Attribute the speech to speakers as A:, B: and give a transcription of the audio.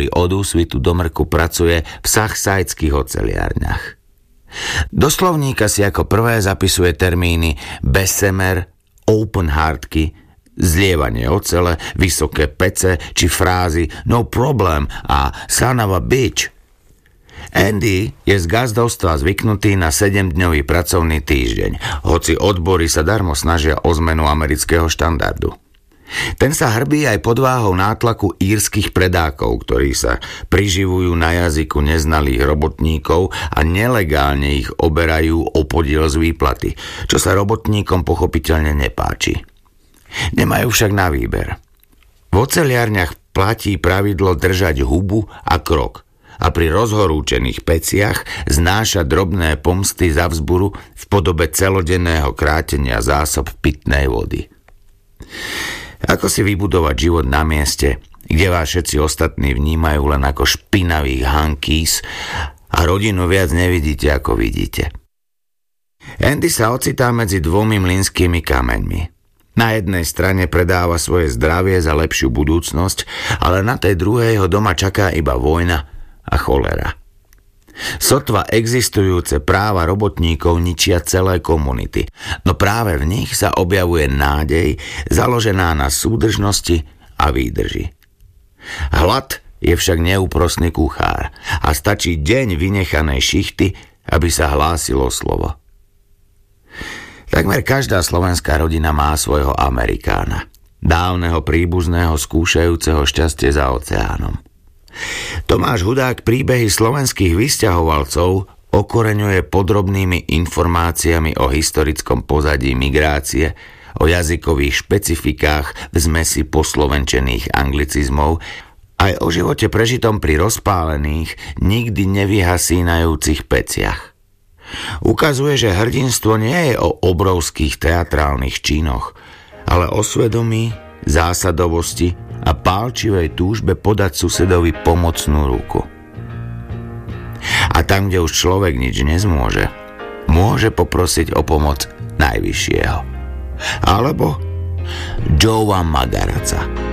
A: ktorý od úsvitu do mrku pracuje v sachsajdských oceliárniach. Do slovníka si ako prvé zapisuje termíny Bessemer, open hardky, zlievanie ocele, vysoké pece či frázy no problem a son of a bitch. Andy je z gazdovstva zvyknutý na 7-dňový pracovný týždeň, hoci odbory sa darmo snažia o zmenu amerického štandardu. Ten sa hrbí aj pod váhou nátlaku írskych predákov, ktorí sa priživujú na jazyku neznalých robotníkov a nelegálne ich oberajú o podiel z výplaty, čo sa robotníkom pochopiteľne nepáči. Nemajú však na výber. V oceliarniach platí pravidlo držať hubu a krok a pri rozhorúčených peciach znáša drobné pomsty za vzburu v podobe celodenného krátenia zásob pitnej vody. Ako si vybudovať život na mieste, kde vás všetci ostatní vnímajú len ako špinavých hankís a rodinu viac nevidíte, ako vidíte. Andy sa ocitá medzi dvomi mlynskými kameňmi. Na jednej strane predáva svoje zdravie za lepšiu budúcnosť, ale na tej druhej ho doma čaká iba vojna a cholera. Sotva existujúce práva robotníkov ničia celé komunity, no práve v nich sa objavuje nádej založená na súdržnosti a výdrži. Hlad je však neúprosný kuchár a stačí deň vynechanej šichty, aby sa hlásilo slovo. Takmer každá slovenská rodina má svojho Amerikána, dávneho príbuzného skúšajúceho šťastie za oceánom. Tomáš Hudák príbehy slovenských vysťahovalcov okoreňuje podrobnými informáciami o historickom pozadí migrácie, o jazykových špecifikách v zmesi poslovenčených anglicizmov, aj o živote prežitom pri rozpálených, nikdy nevyhasínajúcich peciach. Ukazuje, že hrdinstvo nie je o obrovských teatrálnych činoch, ale o svedomí, zásadovosti a pálčivej túžbe podať susedovi pomocnú ruku. A tam, kde už človek nič nezmôže, môže poprosiť o pomoc najvyššieho. Alebo Joea Magaraca.